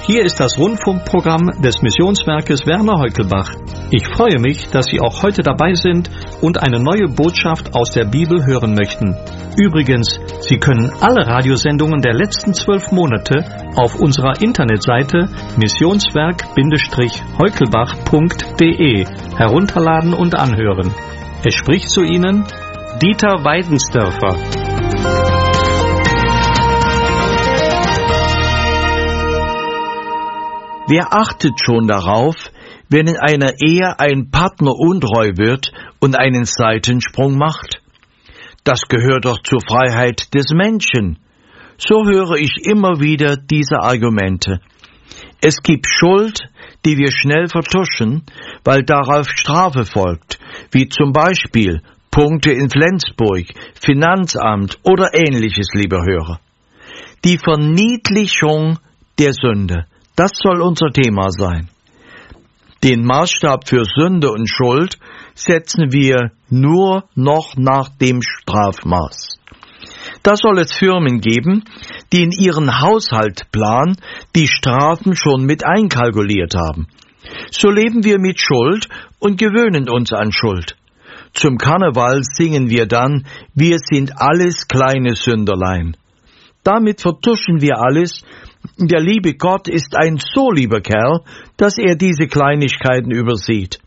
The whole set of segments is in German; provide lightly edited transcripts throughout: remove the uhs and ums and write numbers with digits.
Hier ist das Rundfunkprogramm des Missionswerkes Werner Heukelbach. Ich freue mich, dass Sie auch heute dabei sind und eine neue Botschaft aus der Bibel hören möchten. Übrigens, Sie können alle Radiosendungen der letzten 12 Monate auf unserer Internetseite missionswerk-heukelbach.de herunterladen und anhören. Es spricht zu Ihnen Dieter Weidensdörfer. Wer achtet schon darauf, wenn in einer Ehe ein Partner untreu wird und einen Seitensprung macht? Das gehört doch zur Freiheit des Menschen. So höre ich immer wieder diese Argumente. Es gibt Schuld, die wir schnell vertuschen, weil darauf Strafe folgt, wie zum Beispiel Punkte in Flensburg, Finanzamt oder Ähnliches, lieber Hörer. Die Verniedlichung der Sünde. Das soll unser Thema sein. Den Maßstab für Sünde und Schuld setzen wir nur noch nach dem Strafmaß. Da soll es Firmen geben, die in ihren Haushaltsplan die Strafen schon mit einkalkuliert haben. So leben wir mit Schuld und gewöhnen uns an Schuld. Zum Karneval singen wir dann, wir sind alles kleine Sünderlein. Damit vertuschen wir alles. Der liebe Gott ist ein so lieber Kerl, dass er diese Kleinigkeiten übersieht.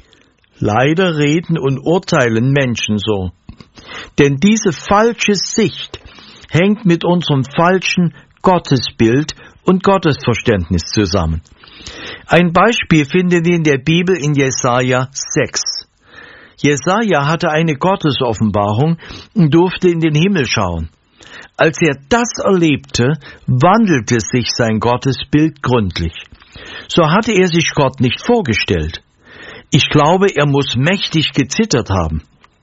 Leider reden und urteilen Menschen so. Denn diese falsche Sicht hängt mit unserem falschen Gottesbild und Gottesverständnis zusammen. Ein Beispiel finden wir in der Bibel in Jesaja 6. Jesaja hatte eine Gottesoffenbarung und durfte in den Himmel schauen. Als er das erlebte, wandelte sich sein Gottesbild gründlich. So hatte er sich Gott nicht vorgestellt. Ich glaube, er muss mächtig gezittert haben.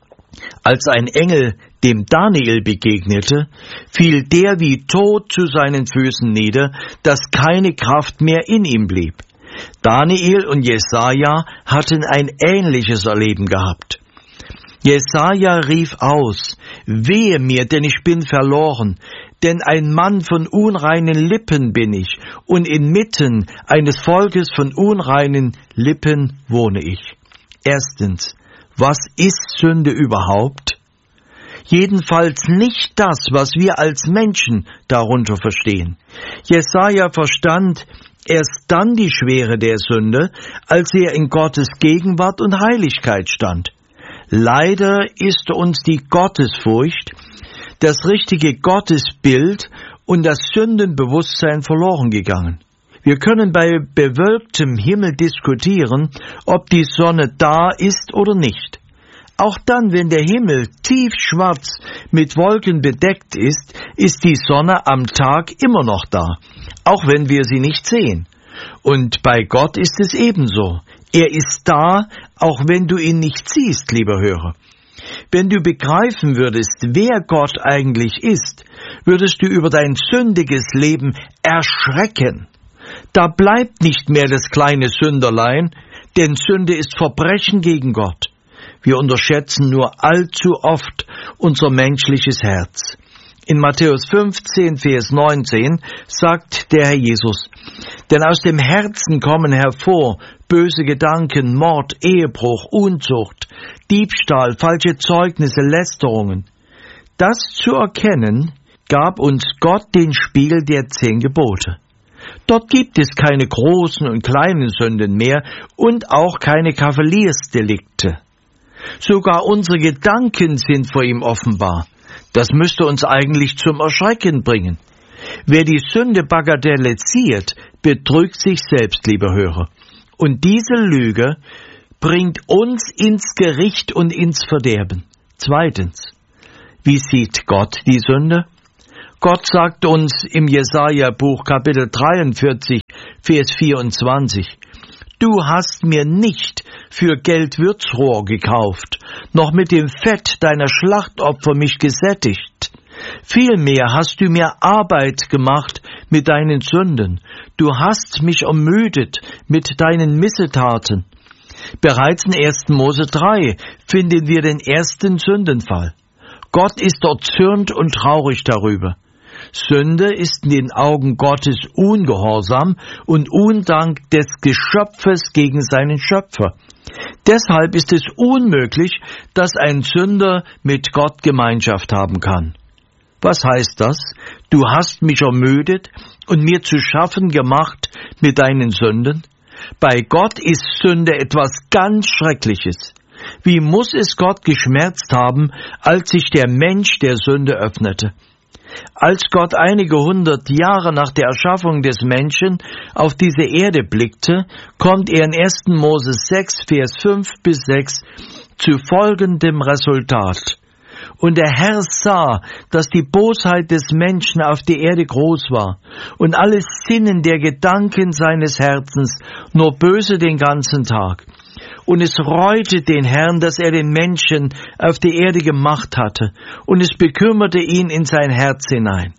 Als ein Engel dem Daniel begegnete, fiel der wie tot zu seinen Füßen nieder, dass keine Kraft mehr in ihm blieb. Daniel und Jesaja hatten ein ähnliches Erleben gehabt. Jesaja rief aus, wehe mir, denn ich bin verloren, denn ein Mann von unreinen Lippen bin ich, und inmitten eines Volkes von unreinen Lippen wohne ich. Erstens, was ist Sünde überhaupt? Jedenfalls nicht das, was wir als Menschen darunter verstehen. Jesaja verstand erst dann die Schwere der Sünde, als er in Gottes Gegenwart und Heiligkeit stand. Leider ist uns die Gottesfurcht, das richtige Gottesbild und das Sündenbewusstsein verloren gegangen. Wir können bei bewölktem Himmel diskutieren, ob die Sonne da ist oder nicht. Auch dann, wenn der Himmel tiefschwarz mit Wolken bedeckt ist, ist die Sonne am Tag immer noch da, auch wenn wir sie nicht sehen. Und bei Gott ist es ebenso. Er ist da, auch wenn du ihn nicht siehst, lieber Hörer. Wenn du begreifen würdest, wer Gott eigentlich ist, würdest du über dein sündiges Leben erschrecken. Da bleibt nicht mehr das kleine Sünderlein, denn Sünde ist Verbrechen gegen Gott. Wir unterschätzen nur allzu oft unser menschliches Herz. In Matthäus 15, Vers 19 sagt der Herr Jesus, denn aus dem Herzen kommen hervor böse Gedanken, Mord, Ehebruch, Unzucht, Diebstahl, falsche Zeugnisse, Lästerungen. Das zu erkennen, gab uns Gott den Spiegel der 10 Gebote. Dort gibt es keine großen und kleinen Sünden mehr und auch keine Kavaliersdelikte. Sogar unsere Gedanken sind vor ihm offenbar. Das müsste uns eigentlich zum Erschrecken bringen. Wer die Sünde bagatellisiert, betrügt sich selbst, lieber Hörer. Und diese Lüge bringt uns ins Gericht und ins Verderben. Zweitens, wie sieht Gott die Sünde? Gott sagt uns im Jesaja-Buch Kapitel 43, Vers 24, du hast mir nicht für Geld Würzrohr gekauft, noch mit dem Fett deiner Schlachtopfer mich gesättigt. Vielmehr hast du mir Arbeit gemacht mit deinen Sünden. Du hast mich ermüdet mit deinen Missetaten. Bereits in 1. Mose 3 finden wir den ersten Sündenfall. Gott ist erzürnt und traurig darüber. Sünde ist in den Augen Gottes Ungehorsam und Undank des Geschöpfes gegen seinen Schöpfer. Deshalb ist es unmöglich, dass ein Sünder mit Gott Gemeinschaft haben kann. Was heißt das? Du hast mich ermüdet und mir zu schaffen gemacht mit deinen Sünden? Bei Gott ist Sünde etwas ganz Schreckliches. Wie muss es Gott geschmerzt haben, als sich der Mensch der Sünde öffnete? Als Gott einige 100 Jahre nach der Erschaffung des Menschen auf diese Erde blickte, kommt er in 1. Mose 6, Vers 5 bis 6 zu folgendem Resultat. Und der Herr sah, dass die Bosheit des Menschen auf der Erde groß war und alles Sinnen der Gedanken seines Herzens nur böse den ganzen Tag. Und es reute den Herrn, dass er den Menschen auf der Erde gemacht hatte, und es bekümmerte ihn in sein Herz hinein.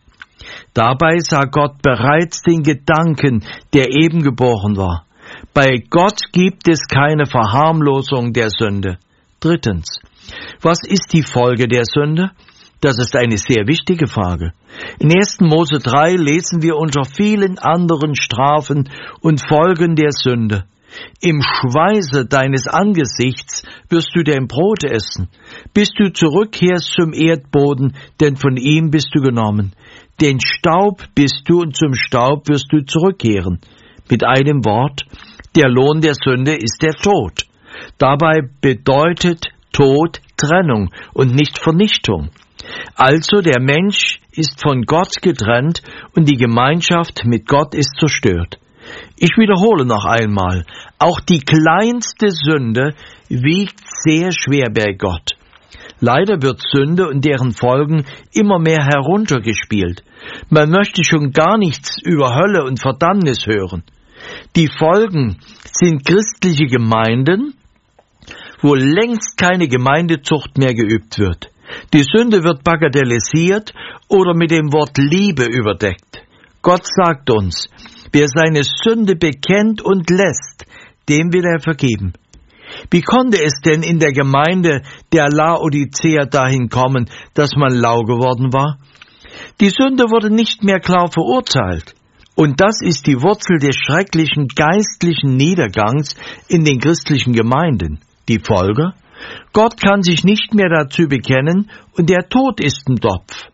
Dabei sah Gott bereits den Gedanken, der eben geboren war. Bei Gott gibt es keine Verharmlosung der Sünde. Drittens. Was ist die Folge der Sünde? Das ist eine sehr wichtige Frage. In 1. Mose 3 lesen wir unter vielen anderen Strafen und Folgen der Sünde: Im Schweiße deines Angesichts wirst du dein Brot essen, bis du zurückkehrst zum Erdboden, denn von ihm bist du genommen. Den Staub bist du und zum Staub wirst du zurückkehren. Mit einem Wort, der Lohn der Sünde ist der Tod. Dabei bedeutet Tod Trennung und nicht Vernichtung. Also der Mensch ist von Gott getrennt und die Gemeinschaft mit Gott ist zerstört. Ich wiederhole noch einmal, auch die kleinste Sünde wiegt sehr schwer bei Gott. Leider wird Sünde und deren Folgen immer mehr heruntergespielt. Man möchte schon gar nichts über Hölle und Verdammnis hören. Die Folgen sind christliche Gemeinden, wo längst keine Gemeindezucht mehr geübt wird. Die Sünde wird bagatellisiert oder mit dem Wort Liebe überdeckt. Gott sagt uns, wer seine Sünde bekennt und lässt, dem will er vergeben. Wie konnte es denn in der Gemeinde der Laodicea dahin kommen, dass man lau geworden war? Die Sünde wurde nicht mehr klar verurteilt. Und das ist die Wurzel des schrecklichen geistlichen Niedergangs in den christlichen Gemeinden. Die Folge? Gott kann sich nicht mehr dazu bekennen und der Tod ist im Topf.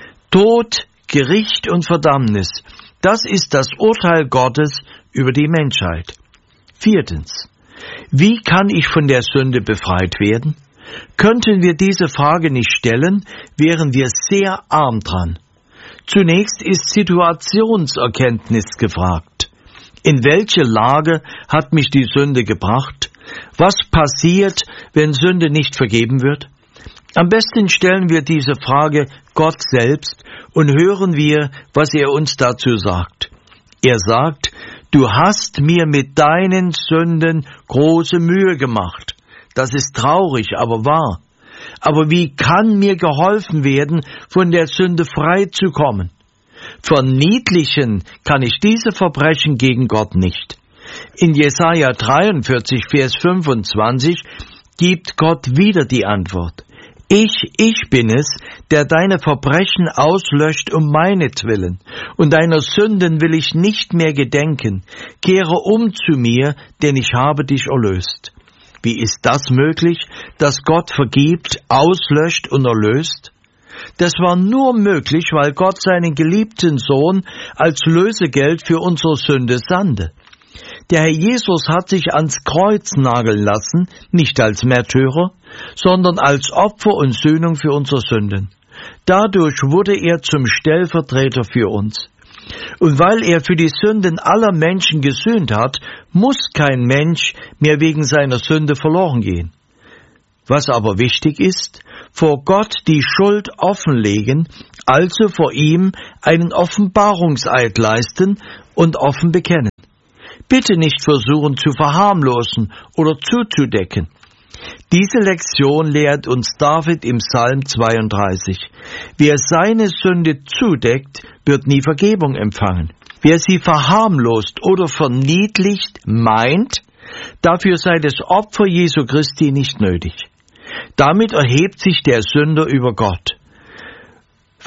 Tod, Gericht und Verdammnis, das ist das Urteil Gottes über die Menschheit. Viertens. Wie kann ich von der Sünde befreit werden? Könnten wir diese Frage nicht stellen, wären wir sehr arm dran. Zunächst ist Situationserkenntnis gefragt. In welche Lage hat mich die Sünde gebracht? Was passiert, wenn Sünde nicht vergeben wird? Am besten stellen wir diese Frage Gott selbst und hören wir, was er uns dazu sagt. Er sagt, du hast mir mit deinen Sünden große Mühe gemacht. Das ist traurig, aber wahr. Aber wie kann mir geholfen werden, von der Sünde frei zu kommen? Verniedlichen kann ich diese Verbrechen gegen Gott nicht. In Jesaja 43, Vers 25 gibt Gott wieder die Antwort. Ich bin es, der deine Verbrechen auslöscht um meinetwillen, und deiner Sünden will ich nicht mehr gedenken. Kehre um zu mir, denn ich habe dich erlöst. Wie ist das möglich, dass Gott vergibt, auslöscht und erlöst? Das war nur möglich, weil Gott seinen geliebten Sohn als Lösegeld für unsere Sünde sandte. Der Herr Jesus hat sich ans Kreuz nageln lassen, nicht als Märtyrer, sondern als Opfer und Sühnung für unsere Sünden. Dadurch wurde er zum Stellvertreter für uns. Und weil er für die Sünden aller Menschen gesühnt hat, muss kein Mensch mehr wegen seiner Sünde verloren gehen. Was aber wichtig ist, vor Gott die Schuld offenlegen, also vor ihm einen Offenbarungseid leisten und offen bekennen. Bitte nicht versuchen zu verharmlosen oder zuzudecken. Diese Lektion lehrt uns David im Psalm 32. Wer seine Sünde zudeckt, wird nie Vergebung empfangen. Wer sie verharmlost oder verniedlicht meint, dafür sei das Opfer Jesu Christi nicht nötig. Damit erhebt sich der Sünder über Gott.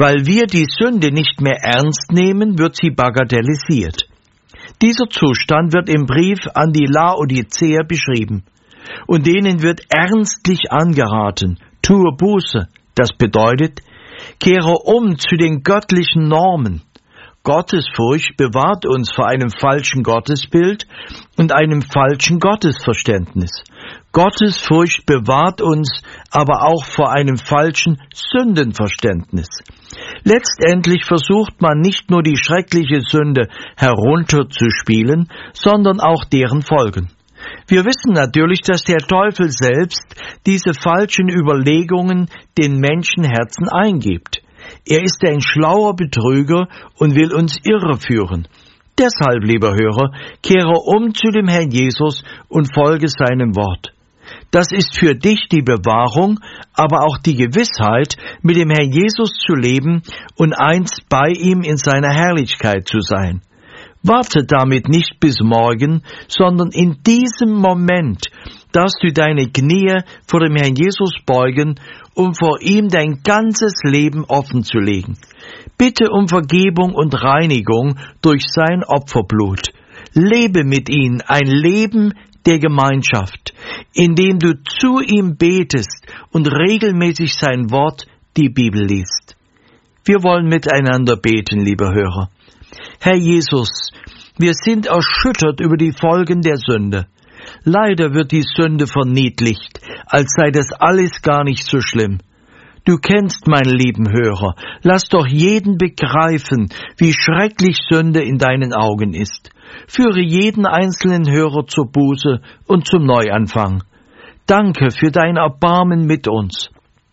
Weil wir die Sünde nicht mehr ernst nehmen, wird sie bagatellisiert. Dieser Zustand wird im Brief an die Laodicea beschrieben. Und denen wird ernstlich angeraten, tue Buße. Das bedeutet, kehre um zu den göttlichen Normen. Gottesfurcht bewahrt uns vor einem falschen Gottesbild und einem falschen Gottesverständnis. Gottesfurcht bewahrt uns aber auch vor einem falschen Sündenverständnis. Letztendlich versucht man nicht nur die schreckliche Sünde herunterzuspielen, sondern auch deren Folgen. Wir wissen natürlich, dass der Teufel selbst diese falschen Überlegungen den Menschenherzen eingibt. Er ist ein schlauer Betrüger und will uns irreführen. Deshalb, lieber Hörer, kehre um zu dem Herrn Jesus und folge seinem Wort. Das ist für dich die Bewahrung, aber auch die Gewissheit, mit dem Herrn Jesus zu leben und einst bei ihm in seiner Herrlichkeit zu sein. Warte damit nicht bis morgen, sondern in diesem Moment darfst du deine Knie vor dem Herrn Jesus beugen, um vor ihm dein ganzes Leben offen zu legen. Bitte um Vergebung und Reinigung durch sein Opferblut. Lebe mit ihm ein Leben der Gemeinschaft, indem du zu ihm betest und regelmäßig sein Wort, die Bibel liest. Wir wollen miteinander beten, lieber Hörer. Herr Jesus, wir sind erschüttert über die Folgen der Sünde. Leider wird die Sünde verniedlicht, als sei das alles gar nicht so schlimm. Du kennst meinen lieben Hörer. Lass doch jeden begreifen, wie schrecklich Sünde in deinen Augen ist. Führe jeden einzelnen Hörer zur Buße und zum Neuanfang. Danke für dein Erbarmen mit uns.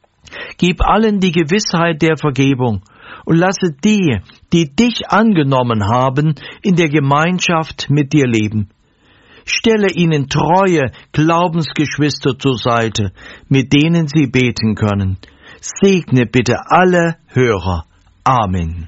Gib allen die Gewissheit der Vergebung und lasse die, die dich angenommen haben, in der Gemeinschaft mit dir leben. Stelle ihnen treue Glaubensgeschwister zur Seite, mit denen sie beten können. Segne bitte alle Hörer. Amen.